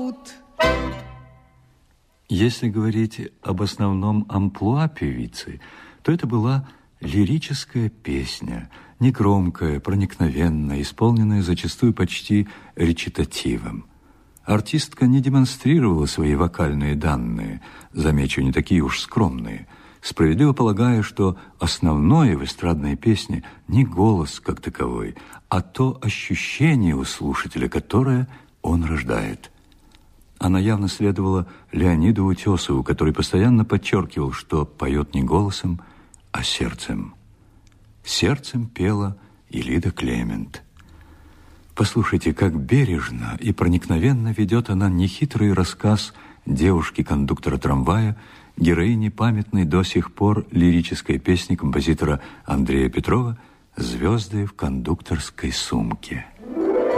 поют. Если говорить об основном амплуа певицы, то это была лирическая песня, негромкая, проникновенная, исполненная зачастую почти речитативом. Артистка не демонстрировала свои вокальные данные, замечу, не такие уж скромные, справедливо полагая, что основное в эстрадной песне не голос как таковой, а то ощущение у слушателя, которое он рождает. Она явно следовала Леониду Утесову, который постоянно подчеркивал, что поет не голосом, а сердцем. Сердцем пела и Лида Клемент. Послушайте, как бережно и проникновенно ведет она нехитрый рассказ девушки-кондуктора трамвая, героини памятной до сих пор лирической песни композитора Андрея Петрова «Звезды в кондукторской сумке».